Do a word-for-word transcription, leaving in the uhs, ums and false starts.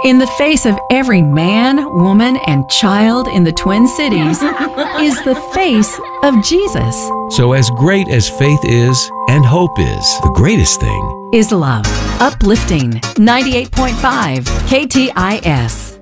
In the face of every man, woman, and child in the Twin Cities is the face of Jesus. So as great as faith is and hope is, the greatest thing is love. Uplifting ninety-eight point five K T I S.